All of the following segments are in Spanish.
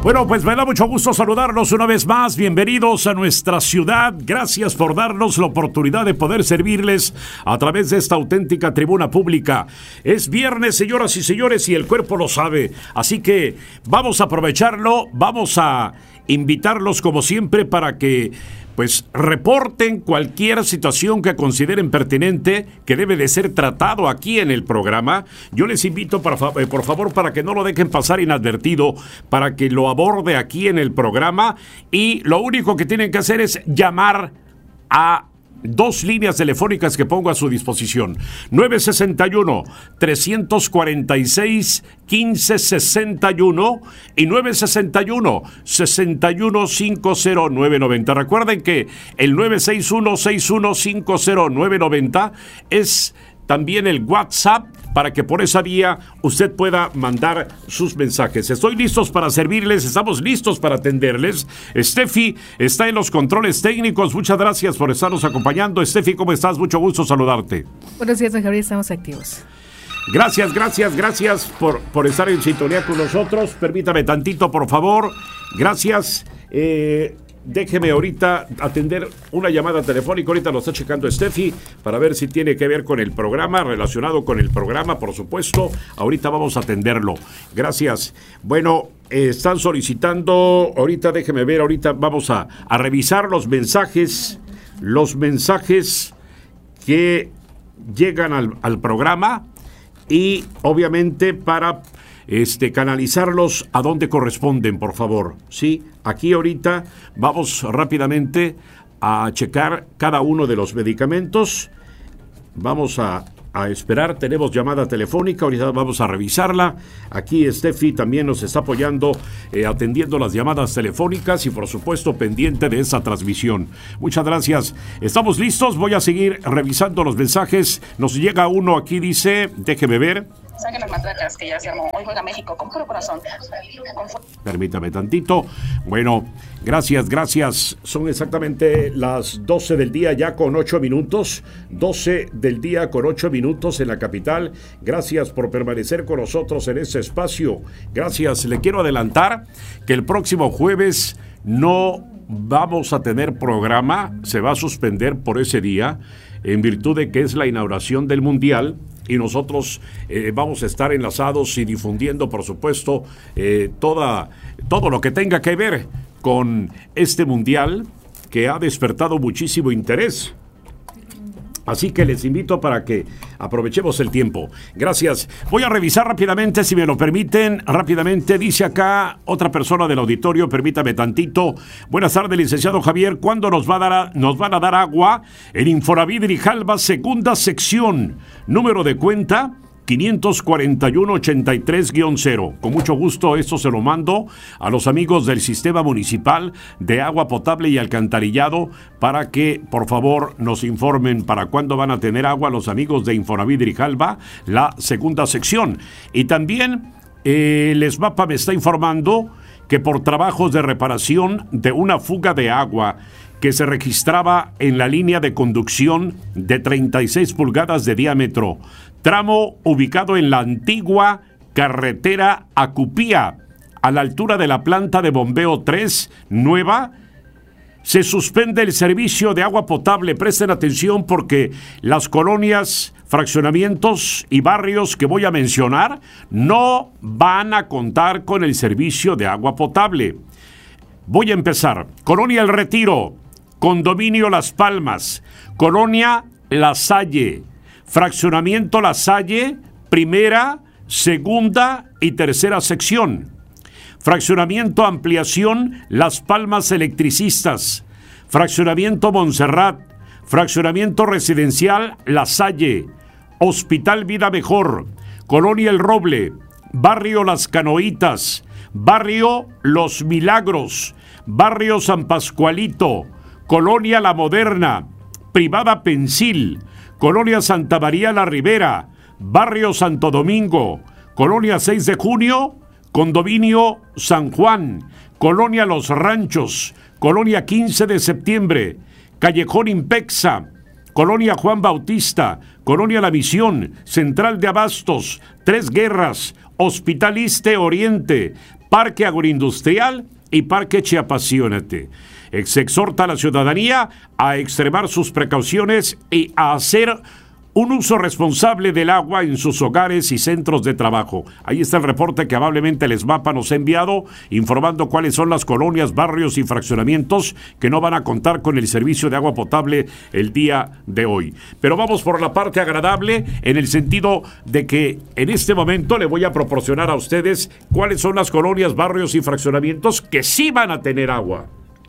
Bueno, pues me da mucho gusto saludarlos una vez más. Bienvenidos a nuestra ciudad. Gracias por darnos la oportunidad de poder servirles a través de esta auténtica tribuna pública. Es viernes, señoras y señores, y el cuerpo lo sabe. Así que vamos a aprovecharlo, vamos a invitarlos como siempre para que pues reporten cualquier situación que consideren pertinente que debe de ser tratado aquí en el programa. Yo les invito por favor para que no lo dejen pasar inadvertido, para que lo aborde aquí en el programa, y lo único que tienen que hacer es llamar a dos líneas telefónicas que pongo a su disposición: 961-346-1561 y 961-6150-990. Recuerden que el 961-6150-990 es también el WhatsApp, para que por esa vía usted pueda mandar sus mensajes. Estoy listos para servirles, estamos listos para atenderles. Steffi está en los controles técnicos. Muchas gracias por estarnos acompañando. Steffi, ¿cómo estás? Mucho gusto saludarte. Buenos días, don Javier, estamos activos. Gracias por estar en sintonía con nosotros. Permítame tantito, por favor. Gracias. Déjeme ahorita atender una llamada telefónica. Ahorita lo está checando Steffi para ver si tiene que ver con el programa, relacionado con el programa, por supuesto. Ahorita vamos a atenderlo. Gracias. Bueno, están solicitando, ahorita déjeme ver, ahorita vamos a revisar los mensajes que llegan al programa, y obviamente para canalizarlos a donde corresponden, por favor. Sí, aquí ahorita vamos rápidamente a checar cada uno de los medicamentos. Vamos a esperar, tenemos llamada telefónica, ahorita vamos a revisarla. Aquí Steffi también nos está apoyando, atendiendo las llamadas telefónicas y por supuesto pendiente de esa transmisión. Muchas gracias. Estamos listos, voy a seguir revisando los mensajes. Nos llega uno aquí, dice, déjeme ver. Saquen las matracas, que ya se armó. Hoy juega México con puro corazón. Permítame tantito. Bueno, gracias. Son exactamente las 12 del día ya con 8 minutos. 12 del día con 8 minutos en la capital. Gracias por permanecer con nosotros en este espacio. Gracias. Le quiero adelantar que el próximo jueves no vamos a tener programa. Se va a suspender por ese día, en virtud de que es la inauguración del Mundial. Y nosotros vamos a estar enlazados y difundiendo, por supuesto, todo lo que tenga que ver con este mundial que ha despertado muchísimo interés. Así que les invito para que aprovechemos el tiempo. Gracias. Voy a revisar rápidamente, si me lo permiten, rápidamente. Dice acá otra persona del auditorio, permítame tantito. Buenas tardes, licenciado Javier. ¿Cuándo nos van a dar agua? En Infonavit Grijalba, segunda sección. Número de cuenta 541-83-0. Con mucho gusto esto se lo mando a los amigos del Sistema Municipal de Agua Potable y Alcantarillado para que por favor nos informen para cuándo van a tener agua los amigos de Infonavit Grijalba, la segunda sección. Y también el SMAPA me está informando que por trabajos de reparación de una fuga de agua que se registraba en la línea de conducción de 36 pulgadas de diámetro, tramo ubicado en la antigua carretera Acupía, a la altura de la planta de bombeo 3 nueva, se suspende el servicio de agua potable. Presten atención porque las colonias, fraccionamientos y barrios que voy a mencionar no van a contar con el servicio de agua potable. Voy a empezar. Colonia El Retiro, Condominio Las Palmas, Colonia La Salle, Fraccionamiento La Salle, primera, segunda y tercera sección. Fraccionamiento Ampliación Las Palmas Electricistas, Fraccionamiento Montserrat, Fraccionamiento Residencial La Salle, Hospital Vida Mejor, Colonia El Roble, Barrio Las Canoitas, Barrio Los Milagros, Barrio San Pascualito, Colonia La Moderna, Privada Pensil, Colonia Santa María la Ribera, Barrio Santo Domingo, Colonia 6 de Junio, Condominio San Juan, Colonia Los Ranchos, Colonia 15 de Septiembre, Callejón Impexa, Colonia Juan Bautista, Colonia La Misión, Central de Abastos, Tres Guerras, Hospital Iste Oriente, Parque Agroindustrial y Parque Chiapasionate. Se exhorta a la ciudadanía a extremar sus precauciones y a hacer un uso responsable del agua en sus hogares y centros de trabajo. Ahí está el reporte que amablemente el SMAPA nos ha enviado, informando cuáles son las colonias, barrios y fraccionamientos que no van a contar con el servicio de agua potable el día de hoy. Pero vamos por la parte agradable, en el sentido de que en este momento le voy a proporcionar a ustedes cuáles son las colonias, barrios y fraccionamientos que sí van a tener agua.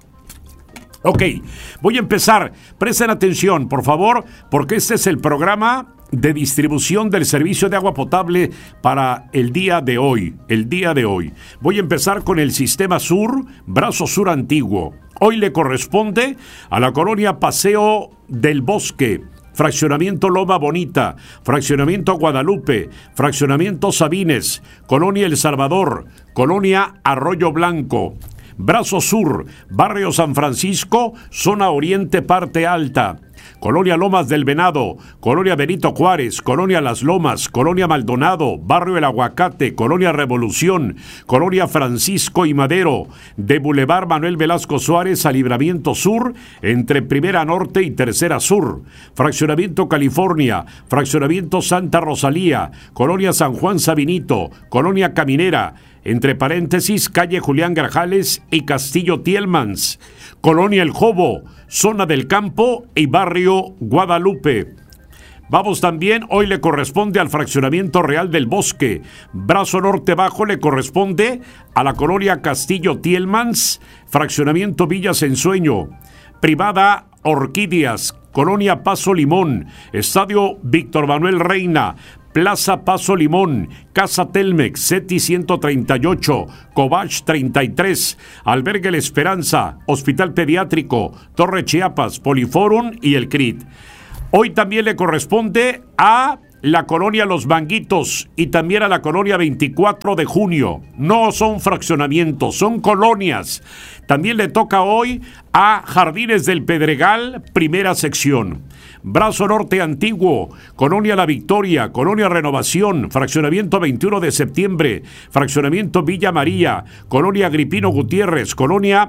Ok, voy a empezar. Presten atención, por favor, porque este es el programa de distribución del servicio de agua potable para el día de hoy. Voy a empezar con el Sistema Sur, Brazo Sur Antiguo. Hoy le corresponde a la colonia Paseo del Bosque, Fraccionamiento Loma Bonita, Fraccionamiento Guadalupe, Fraccionamiento Sabines, Colonia El Salvador, Colonia Arroyo Blanco. Brazo Sur, Barrio San Francisco, Zona Oriente, Parte Alta. Colonia Lomas del Venado, Colonia Benito Juárez, Colonia Las Lomas, Colonia Maldonado, Barrio El Aguacate, Colonia Revolución, Colonia Francisco y Madero, de Boulevard Manuel Velasco Suárez a Libramiento Sur, entre Primera Norte y Tercera Sur. Fraccionamiento California, Fraccionamiento Santa Rosalía, Colonia San Juan Sabinito, Colonia Caminera, entre paréntesis, calle Julián Grajales y Castillo Tielmans, Colonia El Jobo, Zona del Campo y Barrio Guadalupe. Vamos también, hoy le corresponde al Fraccionamiento Real del Bosque. Brazo Norte Bajo le corresponde a la Colonia Castillo Tielmans, Fraccionamiento Villas Ensueño. Privada Orquídeas, Colonia Paso Limón, Estadio Víctor Manuel Reina, Plaza Paso Limón, Casa Telmex, CETI 138, Cobach 33, Albergue La Esperanza, Hospital Pediátrico, Torre Chiapas, Poliforum y el CRIT. Hoy también le corresponde a la colonia Los Manguitos y también a la colonia 24 de Junio. No son fraccionamientos, son colonias. También le toca hoy a Jardines del Pedregal, primera sección. Brazo Norte Antiguo, Colonia La Victoria, Colonia Renovación, Fraccionamiento 21 de Septiembre, Fraccionamiento Villa María, Colonia Agripino Gutiérrez, Colonia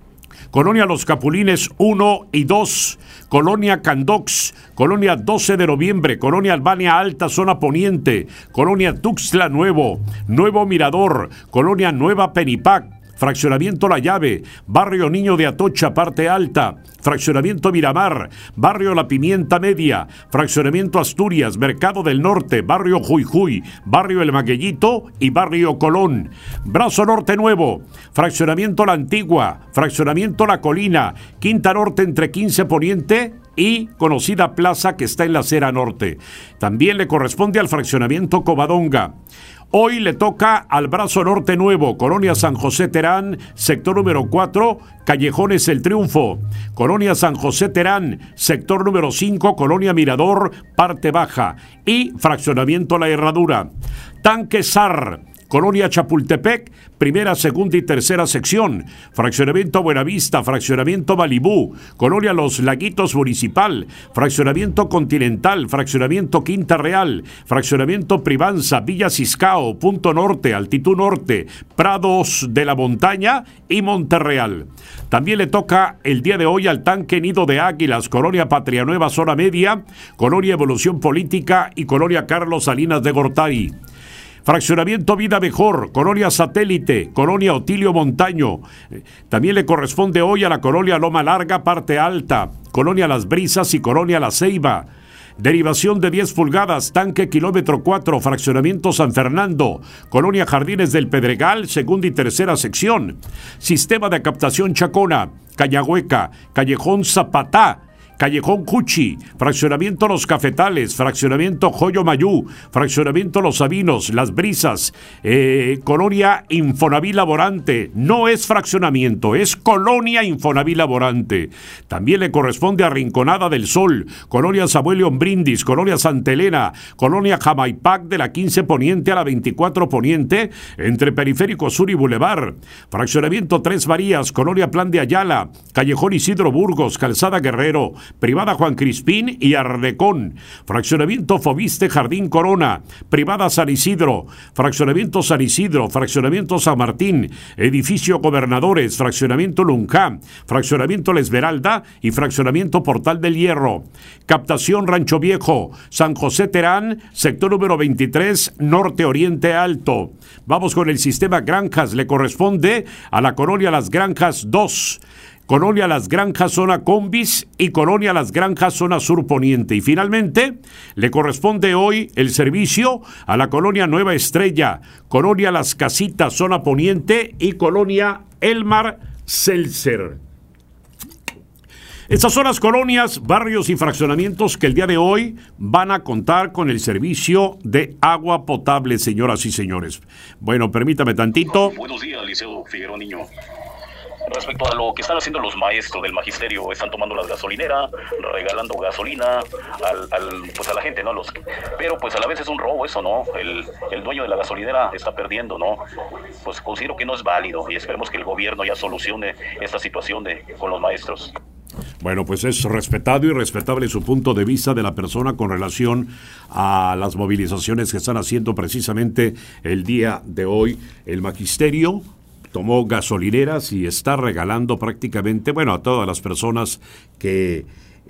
Los Capulines 1 y 2, Colonia Candox, Colonia 12 de Noviembre, Colonia Albania Alta, Zona Poniente, Colonia Tuxtla Nuevo, Nuevo Mirador, Colonia Nueva Penipac, Fraccionamiento La Llave, Barrio Niño de Atocha, Parte Alta, Fraccionamiento Miramar, Barrio La Pimienta Media, Fraccionamiento Asturias, Mercado del Norte, Barrio Juyjuy, Barrio El Maguellito y Barrio Colón. Brazo Norte Nuevo, Fraccionamiento La Antigua, Fraccionamiento La Colina, Quinta Norte entre 15 Poniente y conocida plaza que está en la Acera Norte. También le corresponde al Fraccionamiento Covadonga. Hoy le toca al Brazo Norte Nuevo, Colonia San José Terán, sector número 4, Callejones El Triunfo. Colonia San José Terán, sector número 5, Colonia Mirador, Parte Baja. Y Fraccionamiento La Herradura. Tanque Sar, Colonia Chapultepec, primera, segunda y tercera sección. Fraccionamiento Buenavista, Fraccionamiento Malibú, Colonia Los Laguitos Municipal, Fraccionamiento Continental, Fraccionamiento Quinta Real, Fraccionamiento Privanza, Villa Ciscao, Punto Norte, Altitud Norte, Prados de la Montaña y Monterreal. También le toca el día de hoy al Tanque Nido de Águilas, Colonia Patria Nueva, Zona Media, Colonia Evolución Política y Colonia Carlos Salinas de Gortari. Fraccionamiento Vida Mejor, Colonia Satélite, Colonia Otilio Montaño. También le corresponde hoy a la Colonia Loma Larga, Parte Alta, Colonia Las Brisas y Colonia La Ceiba. Derivación de 10 pulgadas, Tanque Kilómetro 4, Fraccionamiento San Fernando, Colonia Jardines del Pedregal, segunda y tercera sección. Sistema de captación Chacona, Cañahueca, Callejón Zapatá, Callejón Cuchi, Fraccionamiento Los Cafetales, Fraccionamiento Joyo Mayú, Fraccionamiento Los Sabinos, Las Brisas, Colonia Infonavit Laborante. No es fraccionamiento, es Colonia Infonavit Laborante. También le corresponde a Rinconada del Sol, Colonia Samuel León Brindis, Colonia Santa Elena, Colonia Jamaipac de la 15 Poniente a la 24 Poniente, entre Periférico Sur y Boulevard. Fraccionamiento Tres Marías, Colonia Plan de Ayala, Callejón Isidro Burgos, Calzada Guerrero, privada Juan Crispín y Ardecón, fraccionamiento Fobiste Jardín Corona, privada San Isidro, fraccionamiento San Isidro, fraccionamiento San Martín, edificio Gobernadores, fraccionamiento Luncá, fraccionamiento La Esmeralda y fraccionamiento Portal del Hierro. Captación Rancho Viejo, San José Terán, sector número 23, Norte Oriente Alto. Vamos con el sistema Granjas, le corresponde a la Colonia Las Granjas 2. Colonia Las Granjas, zona Combis, y Colonia Las Granjas, zona Sur Poniente. Y finalmente, le corresponde hoy el servicio a la Colonia Nueva Estrella, Colonia Las Casitas, zona Poniente, y Colonia Elmar Seltzer. Estas son las colonias, barrios y fraccionamientos que el día de hoy van a contar con el servicio de agua potable, señoras y señores. Bueno, permítame tantito. Buenos días, Liceo Figueroa Niño. Respecto a lo que están haciendo los maestros del magisterio, están tomando las gasolineras, regalando gasolina pues a la gente, ¿no? Pero pues a la vez es un robo eso, ¿no? El dueño de la gasolinera está perdiendo, ¿no? Pues considero que no es válido y esperemos que el gobierno ya solucione esta situación con los maestros. Bueno, pues es respetado y respetable su punto de vista de la persona con relación a las movilizaciones que están haciendo precisamente el día de hoy. El magisterio tomó gasolineras y está regalando prácticamente, bueno, a todas las personas que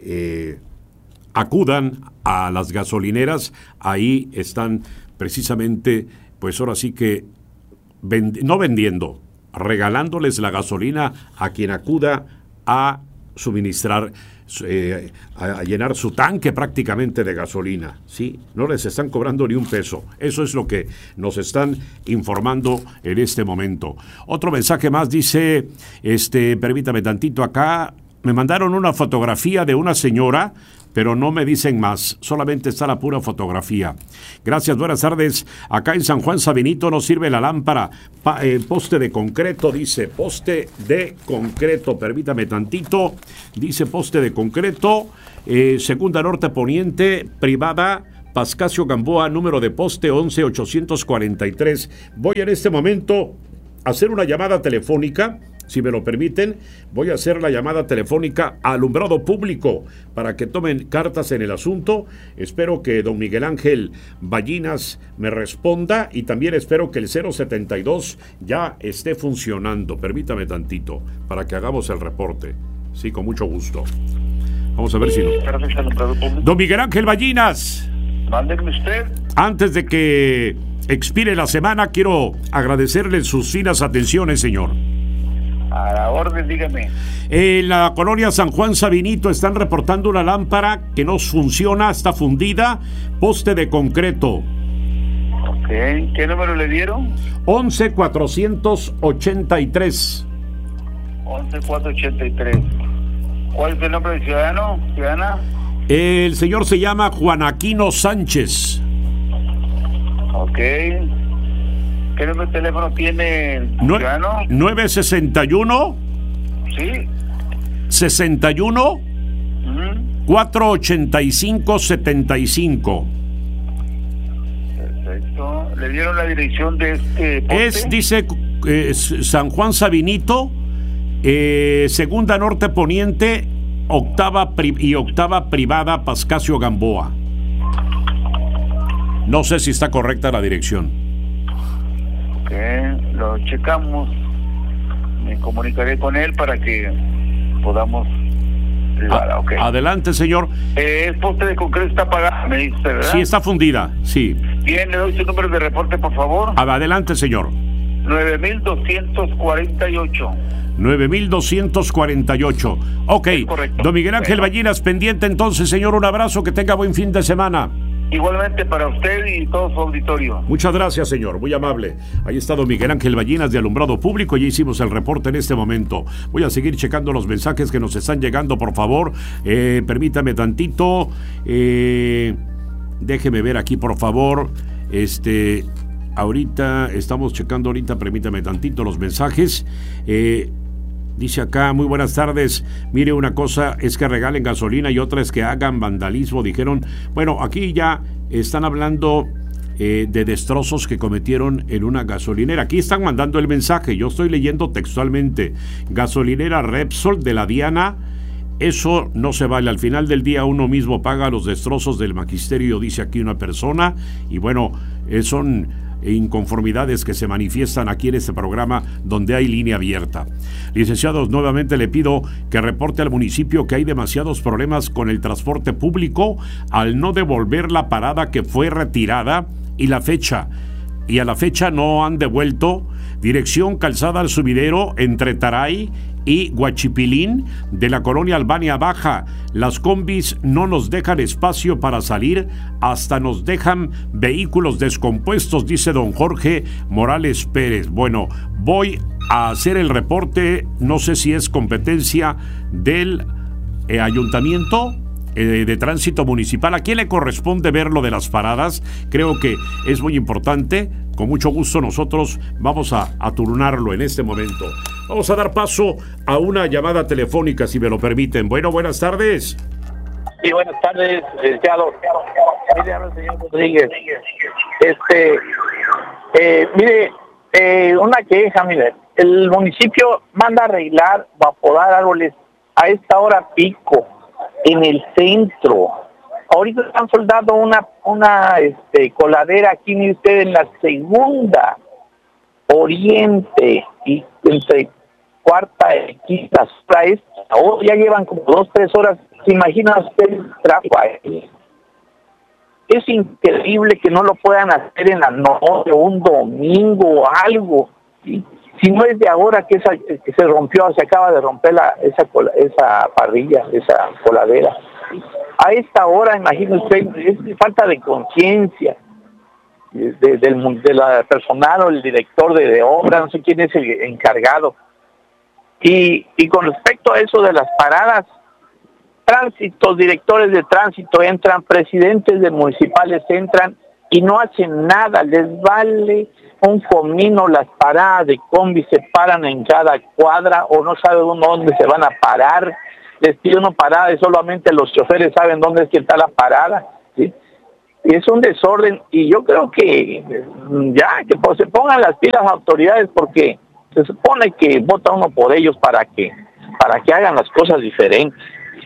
acudan a las gasolineras, ahí están precisamente, pues ahora sí que no vendiendo, regalándoles la gasolina a quien acuda a suministrar, a llenar su tanque prácticamente de gasolina, ¿sí? No les están cobrando ni un peso. Eso es lo que nos están informando en este momento. Otro mensaje más dice, permítame tantito acá, me mandaron una fotografía de una señora, pero no me dicen más, solamente está la pura fotografía. Gracias, buenas tardes. Acá en San Juan Sabinito nos sirve la lámpara, poste de concreto, dice, poste de concreto, permítame tantito, dice poste de concreto, segunda norte poniente, privada, Pascasio Gamboa, número de poste 11843. Voy en este momento a hacer una llamada telefónica. Si me lo permiten, voy a hacer la llamada telefónica a alumbrado público para que tomen cartas en el asunto. Espero que don Miguel Ángel Ballinas me responda y también espero que el 072 ya esté funcionando. Permítame tantito para que hagamos el reporte. Sí, con mucho gusto. Vamos a ver si no. Don Miguel Ángel Ballinas. Mándeme usted. Antes de que expire la semana, quiero agradecerle sus finas atenciones, señor. A la orden, dígame. En la colonia San Juan Sabinito están reportando una lámpara que no funciona, está fundida, poste de concreto. Ok, ¿qué número le dieron? 11483. 11483. ¿Cuál es el nombre del ciudadano? ¿Ciudadana? El señor se llama Juan Aquino Sánchez. Ok. ¿Qué número de teléfono tiene el ciudadano? 961. Sí. 61. 485-75. Perfecto. ¿Le dieron la dirección de este poste? Dice San Juan Sabinito, segunda norte poniente, octava privada, Pascasio Gamboa. No sé si está correcta la dirección. Ok, lo checamos. Me comunicaré con él para que podamos privarla. Okay. Adelante, señor. El poste de concreto está apagado, me dice, ¿verdad? Sí, está fundida, sí. Bien, le doy su número de reporte, por favor. Adelante, señor. 9248. 9248. Ok. Correcto. Don Miguel Ángel Ballinas, pendiente entonces, señor. Un abrazo, que tenga buen fin de semana. Igualmente para usted y todo su auditorio. Muchas gracias, señor, muy amable. Ahí está don Miguel Ángel Ballinas de Alumbrado Público. Ya hicimos el reporte en este momento. Voy a seguir checando los mensajes que nos están llegando, por favor. Permítame tantito. Déjeme ver aquí, por favor. Ahorita estamos checando, permítame tantito los mensajes. Dice acá, muy buenas tardes. Mire, una cosa es que regalen gasolina y otra es que hagan vandalismo, dijeron. Bueno, aquí ya están hablando de destrozos que cometieron en una gasolinera. Aquí están mandando el mensaje, yo estoy leyendo textualmente. Gasolinera Repsol de la Diana, Eso no se vale. Al final del día uno mismo paga los destrozos del magisterio, dice aquí una persona, y bueno, son inconformidades que se manifiestan aquí en este programa donde hay línea abierta. Licenciados, nuevamente le pido que reporte al municipio que hay demasiados problemas con el transporte público al no devolver la parada que fue retirada y a la fecha no han devuelto. Dirección Calzada al Subidero entre Taray y Huachipilín de la colonia Albania Baja. Las combis no nos dejan espacio para salir, hasta nos dejan vehículos descompuestos, dice don Jorge Morales Pérez. Bueno, voy a hacer el reporte, no sé si es competencia del ayuntamiento de tránsito municipal. ¿A quién le corresponde ver lo de las paradas? Creo que es muy importante. Con mucho gusto nosotros vamos a turnarlo en este momento. Vamos a dar paso a una llamada telefónica, si me lo permiten. Bueno, buenas tardes. Sí, buenas tardes, licenciado. Mire, habla el señor Rodríguez. Una queja, mire. El municipio manda arreglar o apodar árboles a esta hora pico en el centro. Ahorita están soldando una coladera aquí, mire usted, en la segunda oriente y entre cuarta y quinta ahora ya llevan como 2-3 horas. ¿Se imagina usted el tráfico ahí? Es increíble que no lo puedan hacer en la noche, un domingo o algo. ¿Sí? Si no es de ahora que se rompió, se acaba de romper esa parrilla, esa coladera. A esta hora, imagínese usted, es falta de conciencia de la personal o el director de obra, no sé quién es el encargado. Y con respecto a eso de las paradas, directores de tránsito entran, presidentes de municipales entran y no hacen nada, les vale un comino las paradas de combi, se paran en cada cuadra o no sabe uno dónde se van a parar, les pide uno parada y solamente los choferes saben dónde es que está la parada, ¿sí? Y es un desorden y yo creo que pues, se pongan las pilas las autoridades porque se supone que vota uno por ellos para que hagan las cosas diferentes.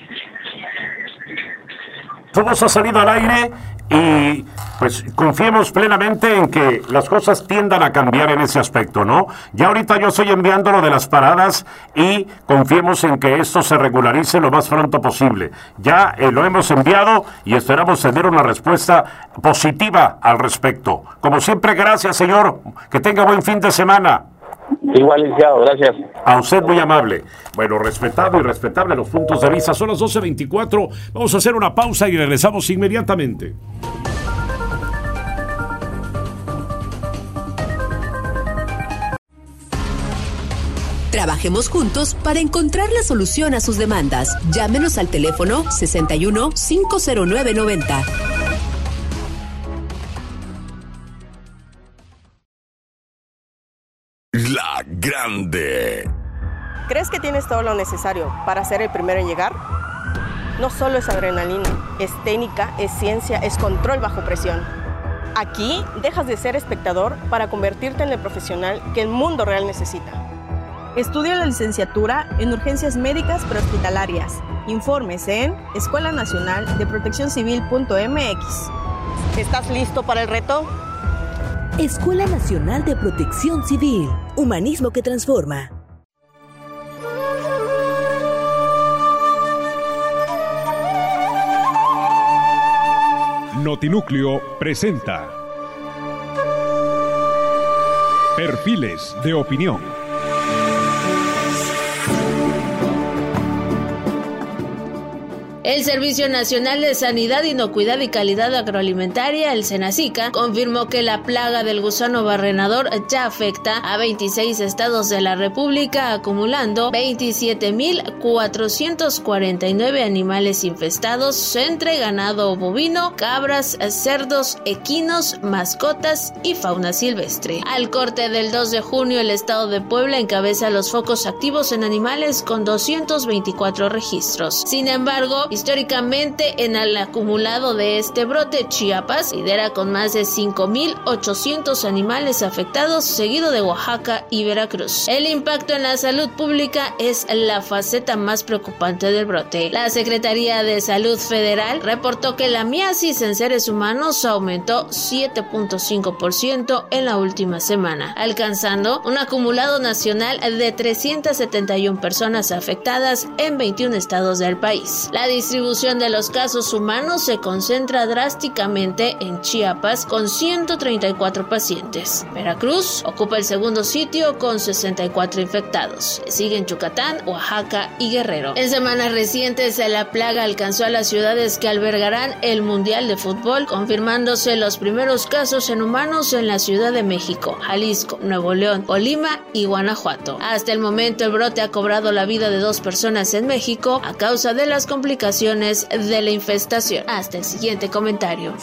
Todos ha salido al aire y pues confiemos plenamente en que las cosas tiendan a cambiar en ese aspecto, ¿no? Ya ahorita yo estoy enviando lo de las paradas y confiemos en que esto se regularice lo más pronto posible. Ya lo hemos enviado y esperamos tener una respuesta positiva al respecto. Como siempre, gracias, señor. Que tenga buen fin de semana. Igual, licenciado, gracias. A usted muy amable. Bueno, respetado y respetable los puntos de vista. Son las 12:24. Vamos a hacer una pausa y regresamos inmediatamente. Trabajemos juntos para encontrar la solución a sus demandas. Llámenos al teléfono 61 509 90. La Grande. ¿Crees que tienes todo lo necesario para ser el primero en llegar? No solo es adrenalina, es técnica, es ciencia, es control bajo presión. Aquí dejas de ser espectador para convertirte en el profesional que el mundo real necesita. Estudia la licenciatura en urgencias médicas prehospitalarias. Informes en Escuela Nacional de Protección Civil.mx. ¿Estás listo para el reto? Escuela Nacional de Protección Civil. Humanismo que transforma. Notinúcleo presenta Perfiles de Opinión. El Servicio Nacional de Sanidad, Inocuidad y Calidad Agroalimentaria, el SENACICA, confirmó que la plaga del gusano barrenador ya afecta a 26 estados de la República, acumulando 27.449 animales infestados entre ganado bovino, cabras, cerdos, equinos, mascotas y fauna silvestre. Al corte del 2 de junio, el estado de Puebla encabeza los focos activos en animales con 224 registros. Sin embargo, y Históricamente, en el acumulado de este brote, Chiapas lidera con más de 5,800 animales afectados, seguido de Oaxaca y Veracruz. El impacto en la salud pública es la faceta más preocupante del brote. La Secretaría de Salud Federal reportó que la miasis en seres humanos aumentó 7.5% en la última semana, alcanzando un acumulado nacional de 371 personas afectadas en 21 estados del país. La distribución de los casos humanos se concentra drásticamente en Chiapas con 134 pacientes. Veracruz ocupa el segundo sitio con 64 infectados. Le siguen Yucatán, Oaxaca y Guerrero. En semanas recientes, la plaga alcanzó a las ciudades que albergarán el Mundial de Fútbol, confirmándose los primeros casos en humanos en la Ciudad de México, Jalisco, Nuevo León, Colima y Guanajuato. Hasta el momento, el brote ha cobrado la vida de 2 personas en México a causa de las complicaciones de la infestación. Hasta el siguiente comentario.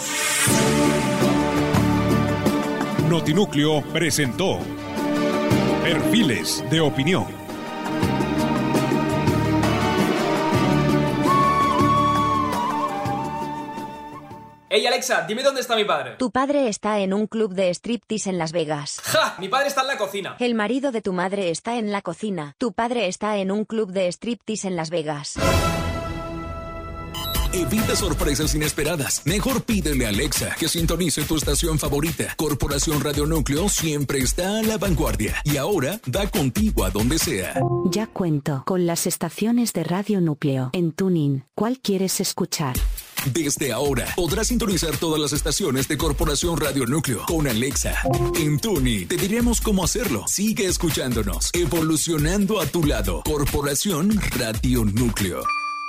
Notinúcleo presentó Perfiles de Opinión. Hey Alexa, dime dónde está mi padre. Tu padre está en un club de striptease en Las Vegas. ¡Ja! Mi padre está en la cocina. El marido de tu madre está en la cocina. Tu padre está en un club de striptease en Las Vegas. Evita sorpresas inesperadas. Mejor pídele a Alexa que sintonice tu estación favorita. Corporación Radio Núcleo siempre está a la vanguardia y ahora da contigo a donde sea. Ya cuento con las estaciones de Radio Núcleo en TuneIn. ¿Cuál quieres escuchar? Desde ahora podrás sintonizar todas las estaciones de Corporación Radio Núcleo con Alexa. En TuneIn te diremos cómo hacerlo. Sigue escuchándonos, evolucionando a tu lado. Corporación Radio Núcleo.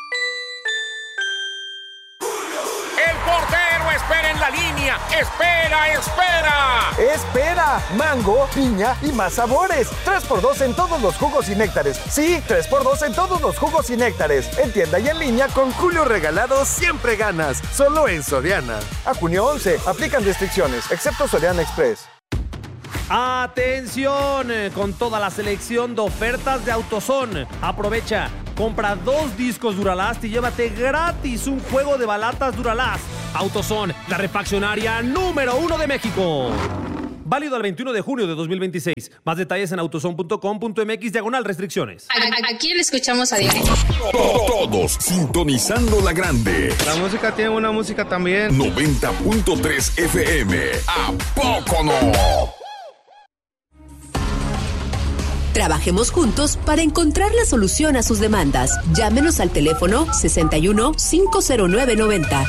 El portero espera en la línea. ¡Espera! ¡Espera! Mango, piña y más sabores. 3x2 en todos los jugos y néctares. Sí, 3x2 en todos los jugos y néctares. En tienda y en línea con Julio Regalado siempre ganas. Solo en Soriana. A junio 11. Aplican restricciones, excepto Soriana Express. ¡Atención! Con toda la selección de ofertas de AutoZone. Aprovecha. Compra 2 discos Duralast y llévate gratis un juego de balatas Duralast. AutoZone, la refaccionaria número 1 de México. Válido al 21 de junio de 2026. Más detalles en autozone.com.mx/restricciones. ¿A quién le escuchamos a diario? Todos sintonizando la grande. La música tiene buena música también. 90.3 FM. ¿A poco no? Trabajemos juntos para encontrar la solución a sus demandas. Llámenos al teléfono 61 509 90.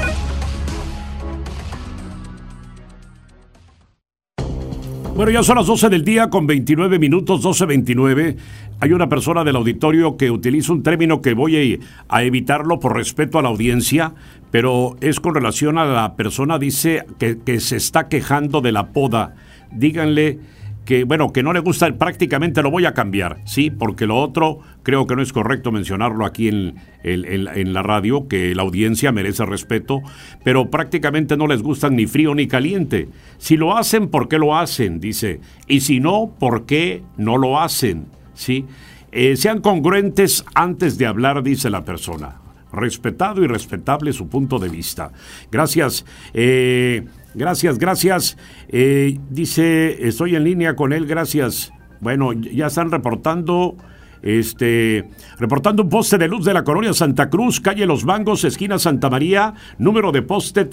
Bueno, ya son las 12 del día con 29 minutos, 12:29. Hay una persona del auditorio que utiliza un término que voy a evitarlo por respeto a la audiencia, pero es con relación a la persona, dice que se está quejando de la poda. Díganle que, bueno, que no le gusta, prácticamente lo voy a cambiar, sí, porque lo otro creo que no es correcto mencionarlo aquí en la radio, que la audiencia merece respeto, pero prácticamente no les gustan ni frío ni caliente. Si lo hacen, ¿por qué lo hacen? Dice, y si no, ¿por qué no lo hacen? ¿Sí? Sean congruentes antes de hablar, dice la persona. Respetado y respetable su punto de vista. Gracias. Gracias. Dice, estoy en línea con él, gracias. Bueno, ya están reportando un poste de luz de la colonia Santa Cruz, calle Los Mangos, esquina Santa María, número de poste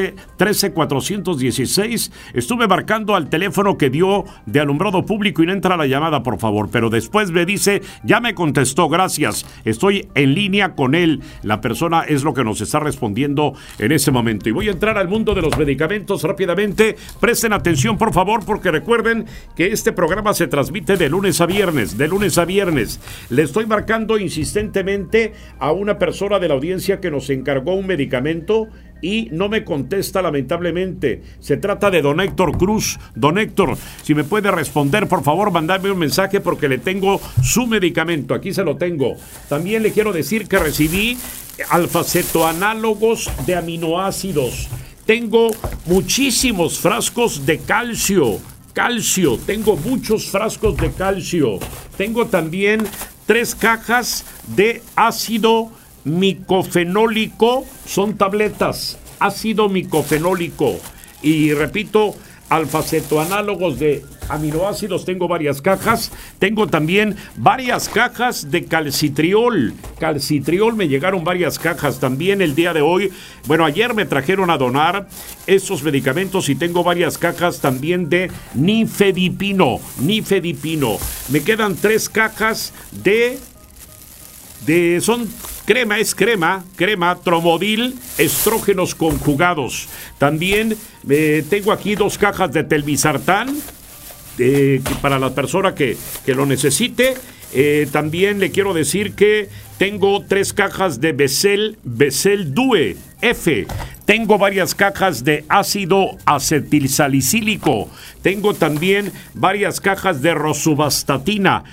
13416. Estuve marcando al teléfono que dio de alumbrado público y no entra la llamada, por favor, pero después me dice, ya me contestó, gracias, estoy en línea con él. La persona es lo que nos está respondiendo en ese momento. Y voy a entrar al mundo de los medicamentos rápidamente. Presten atención, por favor, porque recuerden que este programa se transmite de lunes a viernes. Le estoy marcando insistentemente a una persona de la audiencia que nos encargó un medicamento y no me contesta, lamentablemente. Se trata de don Héctor Cruz. Don Héctor, si me puede responder, por favor, mandarme un mensaje porque le tengo su medicamento. Aquí se lo tengo. También le quiero decir que recibí alfacetoanálogos de aminoácidos. Tengo muchísimos frascos de calcio, tengo muchos frascos de calcio. Tengo también 3 cajas de ácido micofenólico, son tabletas, ácido micofenólico. Y repito, alfa-cetoanálogos de aminoácidos, tengo varias cajas. Tengo también varias cajas de calcitriol. Calcitriol, me llegaron varias cajas también el día de hoy. Bueno, ayer me trajeron a donar esos medicamentos y tengo varias cajas también de nifedipino. Me quedan 3 cajas de son crema, tromodil, estrógenos conjugados. También tengo aquí 2 cajas de telmisartán, para la persona que lo necesite. También le quiero decir que tengo 3 cajas de Besel Due F. Tengo varias cajas de ácido acetilsalicílico. Tengo también varias cajas de rosuvastatina.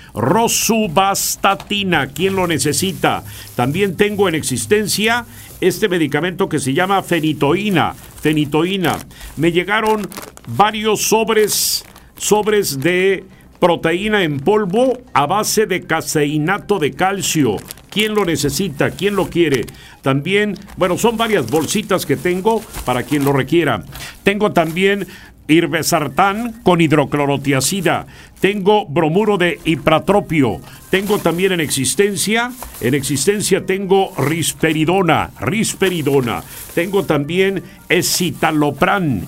¿Quién lo necesita? También tengo en existencia este medicamento que se llama fenitoína. Me llegaron varios sobres de proteína en polvo a base de caseinato de calcio. ¿Quién lo necesita? ¿Quién lo quiere? También, bueno, son varias bolsitas que tengo para quien lo requiera. Tengo también irbesartán con hidroclorotiazida. Tengo bromuro de ipratropio. Tengo también en existencia tengo risperidona. Tengo también escitalopram.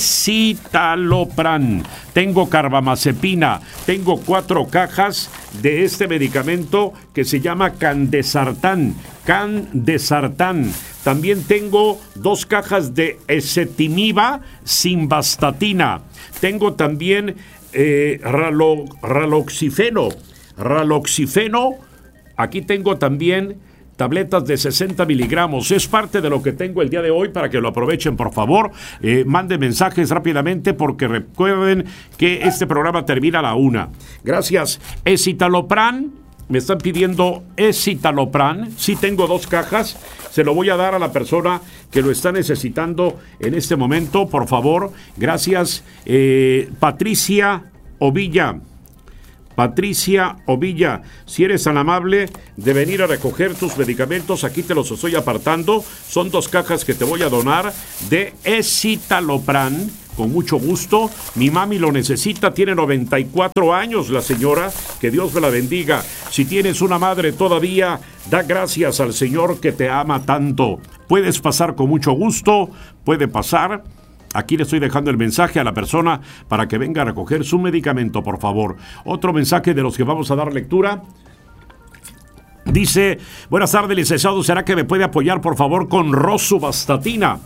Tengo carbamazepina. Tengo 4 cajas de este medicamento que se llama candesartán. También tengo 2 cajas de ezetimiba simvastatina. Tengo también raloxifeno. Aquí tengo también tabletas de 60 miligramos. Es parte de lo que tengo el día de hoy para que lo aprovechen, por favor. Manden mensajes rápidamente porque recuerden que este programa termina a la 1. Gracias. Escitalopram. Me están pidiendo escitalopram. Sí tengo 2 cajas. Se lo voy a dar a la persona que lo está necesitando en este momento, por favor. Gracias. Patricia Ovilla, si eres tan amable de venir a recoger tus medicamentos, aquí te los estoy apartando. Son 2 cajas que te voy a donar de escitalopram, con mucho gusto. Mi mami lo necesita, tiene 94 años la señora, que Dios me la bendiga. Si tienes una madre todavía, da gracias al Señor que te ama tanto. Puedes pasar con mucho gusto, puede pasar. Aquí le estoy dejando el mensaje a la persona para que venga a recoger su medicamento, por favor. Otro mensaje de los que vamos a dar lectura. Dice: buenas tardes, licenciado. ¿Será que me puede apoyar, por favor, con rosuvastatina?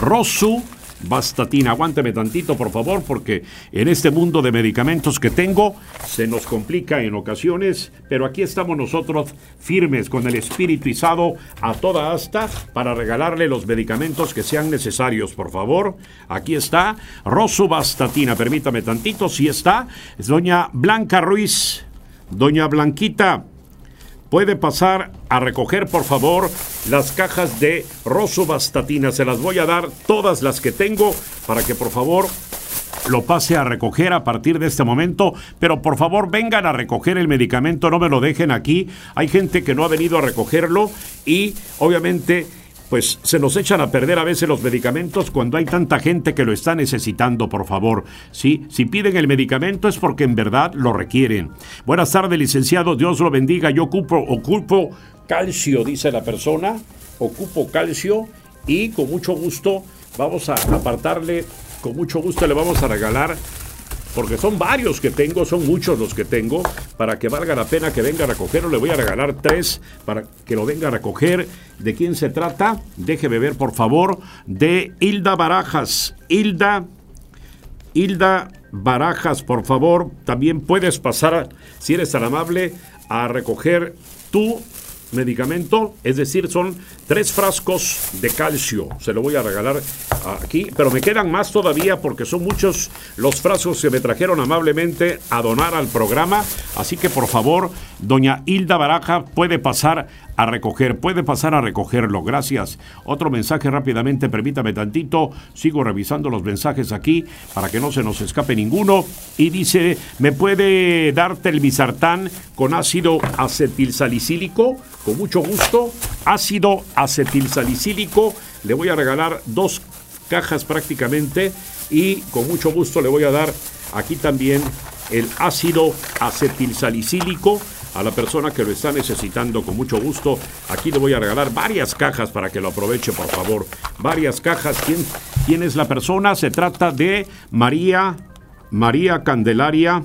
Aguánteme tantito, por favor, porque en este mundo de medicamentos que tengo se nos complica en ocasiones, pero aquí estamos nosotros firmes, con el espíritu izado a toda asta para regalarle los medicamentos que sean necesarios, por favor. Aquí está rosuvastatina, permítame tantito. Sí está. Es doña Blanca Ruiz. Doña Blanquita, puede pasar a recoger, por favor, las cajas de rosuvastatina. Se las voy a dar todas las que tengo para que, por favor, lo pase a recoger a partir de este momento. Pero, por favor, vengan a recoger el medicamento, no me lo dejen aquí. Hay gente que no ha venido a recogerlo y, obviamente, pues se nos echan a perder a veces los medicamentos cuando hay tanta gente que lo está necesitando, por favor. ¿Sí? Si piden el medicamento es porque en verdad lo requieren. Buenas tardes, licenciado, Dios lo bendiga. Yo ocupo calcio, dice la persona. Ocupo calcio y con mucho gusto vamos a apartarle, con mucho gusto le vamos a regalar, porque son varios que tengo, son muchos los que tengo, para que valga la pena que venga a recogerlo. Le voy a regalar 3 para que lo venga a recoger. ¿De quién se trata? Déjeme ver, por favor. De Hilda Barajas. Hilda Barajas, por favor. También puedes pasar, si eres tan amable, a recoger tu medicamento, es decir, son 3 frascos de calcio. Se lo voy a regalar aquí, pero me quedan más todavía porque son muchos los frascos que me trajeron amablemente a donar al programa. Así que por favor, doña Hilda Baraja puede pasar a recogerlo. Gracias. Otro mensaje rápidamente, permítame tantito. Sigo revisando los mensajes aquí para que no se nos escape ninguno. Y dice, ¿me puede dar telmisartán con ácido acetilsalicílico? Con mucho gusto. Ácido acetilsalicílico. Le voy a regalar 2 cajas prácticamente. Y con mucho gusto le voy a dar aquí también el ácido acetilsalicílico a la persona que lo está necesitando. Con mucho gusto, aquí le voy a regalar varias cajas para que lo aproveche, por favor. Varias cajas. ¿Quién es la persona? Se trata de María Candelaria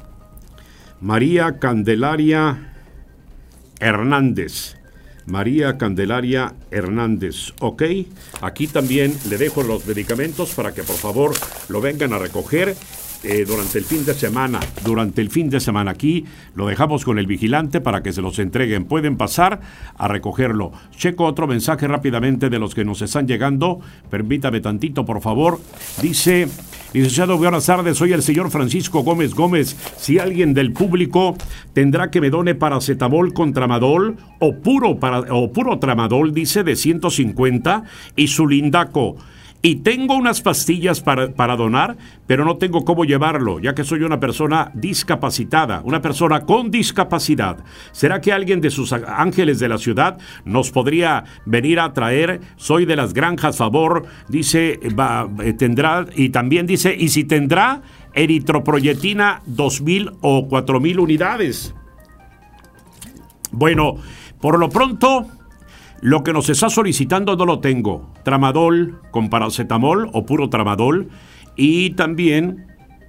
Hernández. María Candelaria Hernández, ok. Aquí también le dejo los medicamentos para que por favor lo vengan a recoger durante el fin de semana. Aquí lo dejamos con el vigilante para que se los entreguen. Pueden pasar a recogerlo. Checo otro mensaje rápidamente de los que nos están llegando. Permítame tantito, por favor. Dice, licenciado, buenas tardes, soy el señor Francisco Gómez. Si alguien del público tendrá que me done paracetamol con tramadol o puro tramadol, dice, de 150 y su lindaco. Y tengo unas pastillas para donar, pero no tengo cómo llevarlo, ya que soy una persona discapacitada, una persona con discapacidad. ¿Será que alguien de sus ángeles de la ciudad nos podría venir a traer? Soy de las Granjas Favor, dice, tendrá, y también dice, y si tendrá eritroproyetina 2,000 o 4,000 unidades. Bueno, por lo pronto, lo que nos está solicitando no lo tengo. Tramadol con paracetamol o puro tramadol. Y también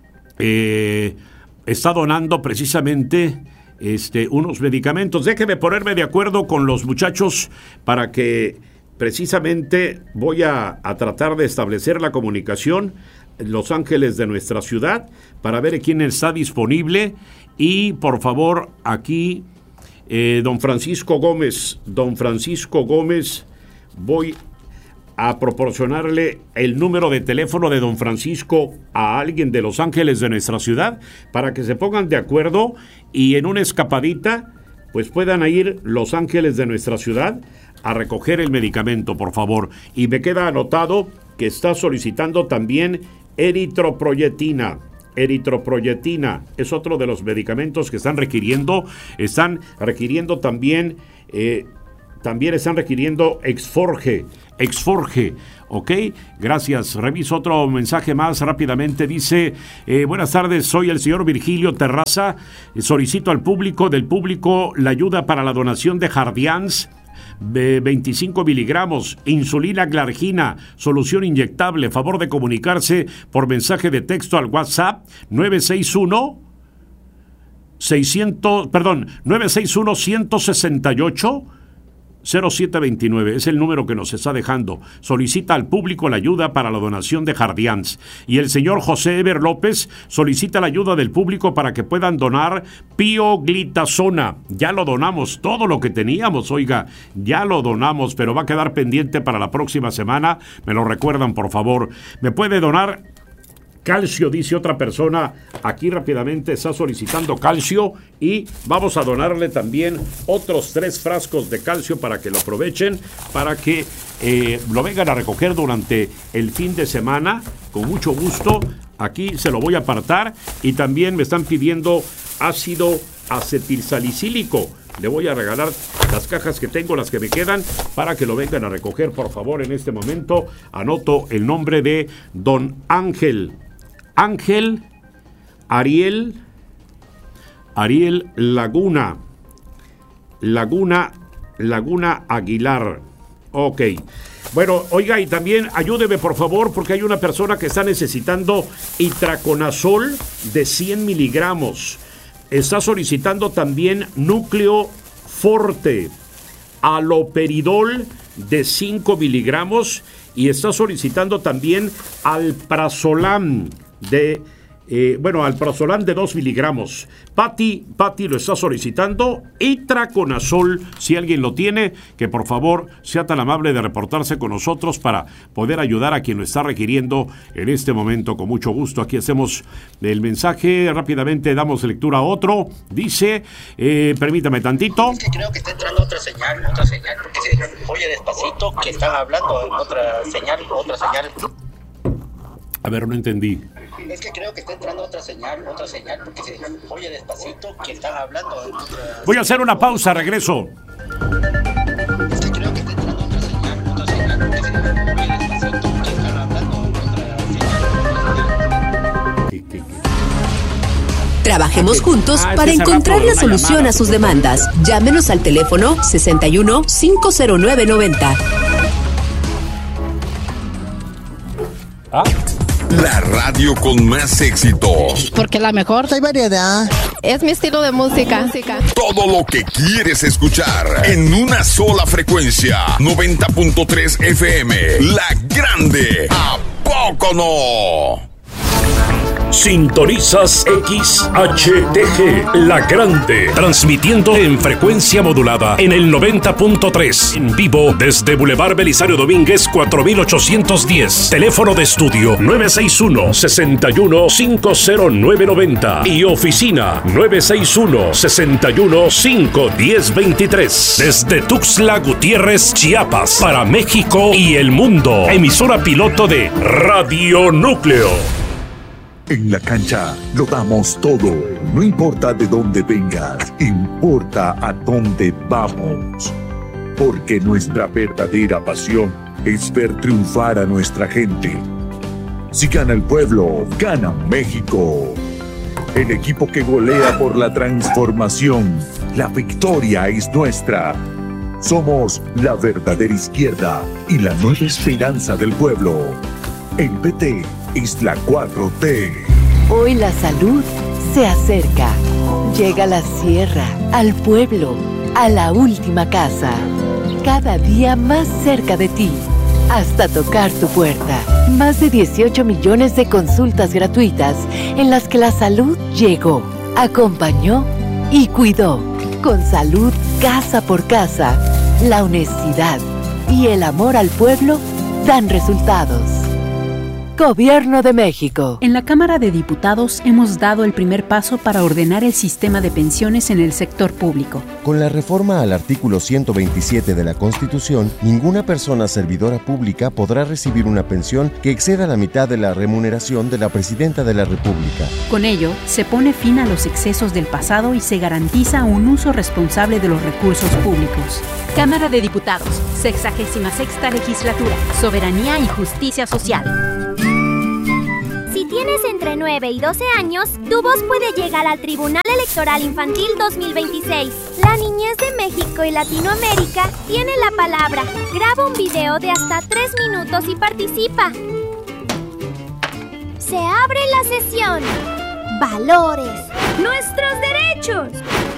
está donando precisamente unos medicamentos. Déjeme ponerme de acuerdo con los muchachos para que precisamente voy a tratar de establecer la comunicación en Los Ángeles de nuestra ciudad para ver quién está disponible. Y por favor, aquí... Don Francisco Gómez, voy a proporcionarle el número de teléfono de don Francisco a alguien de Los Ángeles de nuestra ciudad para que se pongan de acuerdo y en una escapadita pues puedan ir Los Ángeles de nuestra ciudad a recoger el medicamento, por favor. Y me queda anotado que está solicitando también eritroproyetina. Eritroproyetina es otro de los medicamentos que están requiriendo también están requiriendo Exforge, ok, gracias. Reviso otro mensaje más rápidamente. Dice, buenas tardes, soy el señor Virgilio Terraza, solicito del público la ayuda para la donación de Jardiance 25 miligramos, insulina glargina, solución inyectable. Favor de comunicarse por mensaje de texto al WhatsApp 961-168 0729, es el número que nos está dejando. Solicita al público la ayuda para la donación de Jardiance. Y el señor José Eber López solicita la ayuda del público para que puedan donar pioglitazona. Ya lo donamos, todo lo que teníamos, oiga, ya lo donamos, pero va a quedar pendiente para la próxima semana. Me lo recuerdan, por favor. ¿Me puede donar calcio? Dice otra persona. Aquí rápidamente está solicitando calcio y vamos a donarle también otros 3 frascos de calcio para que lo aprovechen, para que lo vengan a recoger durante el fin de semana. Con mucho gusto, aquí se lo voy a apartar. Y también me están pidiendo ácido acetilsalicílico. Le voy a regalar las cajas que tengo, las que me quedan, para que lo vengan a recoger, por favor. En este momento anoto el nombre de don Ángel Ariel Laguna Aguilar. Ok. Bueno, oiga, y también ayúdeme, por favor, porque hay una persona que está necesitando itraconazol de 100 miligramos. Está solicitando también núcleo forte, aloperidol de 5 miligramos y está solicitando también alprazolam de alprazolam de 2 miligramos. Pati lo está solicitando. Itraconazol, si alguien lo tiene, que por favor sea tan amable de reportarse con nosotros para poder ayudar a quien lo está requiriendo en este momento. Con mucho gusto, aquí hacemos el mensaje, rápidamente damos lectura a otro. Dice, permítame tantito. Es que creo que está entrando otra señal, porque se oye despacito que están hablando en otra señal. A ver, no entendí. Es que creo que está entrando otra señal, porque se oye despacito que están hablando en otra... Voy a hacer una pausa, regreso. Es que creo que está entrando otra señal, porque se oye despacito que están hablando en otra señal. Trabajemos juntos para encontrar la solución a sus demandas. Llámenos al teléfono 61 509 90. La radio con más éxitos. Porque la mejor. Hay variedad. Es mi estilo de música. Todo lo que quieres escuchar en una sola frecuencia. 90.3 FM. La Grande. ¿A poco no? Sintonizas XHTG, La Grande, transmitiendo en frecuencia modulada en el 90.3, en vivo desde Boulevard Belisario Domínguez 4810, teléfono de estudio 961-61-50990 y oficina 961-61-51023, desde Tuxtla Gutiérrez, Chiapas, para México y el mundo, emisora piloto de Radio Núcleo. En la cancha lo damos todo, no importa de dónde vengas, importa a dónde vamos. Porque nuestra verdadera pasión es ver triunfar a nuestra gente. Si gana el pueblo, gana México. El equipo que golea por la transformación, la victoria es nuestra. Somos la verdadera izquierda y la nueva esperanza del pueblo. El PT es la 4T. Hoy la salud se acerca. Llega a la sierra, al pueblo, a la última casa. Cada día más cerca de ti, hasta tocar tu puerta. Más de 18 millones de consultas gratuitas en las que la salud llegó, acompañó y cuidó. Con salud casa por casa, la honestidad y el amor al pueblo dan resultados. Gobierno de México. En la Cámara de Diputados hemos dado el primer paso para ordenar el sistema de pensiones en el sector público. Con la reforma al artículo 127 de la Constitución, ninguna persona servidora pública podrá recibir una pensión que exceda la mitad de la remuneración de la Presidenta de la República. Con ello, se pone fin a los excesos del pasado y se garantiza un uso responsable de los recursos públicos. Cámara de Diputados, 66ª legislatura, Soberanía y Justicia Social. Si tienes entre 9 y 12 años, tu voz puede llegar al Tribunal Electoral Infantil 2026. La niñez de México y Latinoamérica tiene la palabra. Graba un video de hasta 3 minutos y participa. Se abre la sesión. Valores. Nuestros derechos.